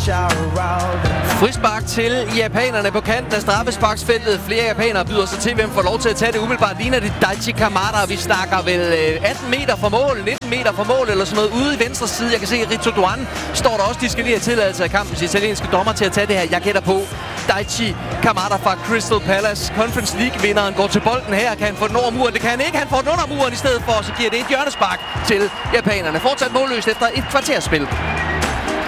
Frispark til japanerne på kanten af straffesparksfeltet. Flere japanere byder sig til, hvem får lov til at tage det. Umiddelbart ligner det Daichi Kamada. Vi snakker vel 18 meter fra mål, 19 meter fra mål eller sådan noget ude i venstre side. Jeg kan se, at Rito Duan står der også. De skal lige have tilladelse af kampens italienske dommer til at tage det her. Jeg gætter på Daichi Kamada fra Crystal Palace. Conference League-vinderen går til bolden her. Kan han få den over muren? Det kan han ikke. Han får den under muren i stedet for. Så giver det et hjørnespark til japanerne. Fortsat målløst efter et kvarters spil.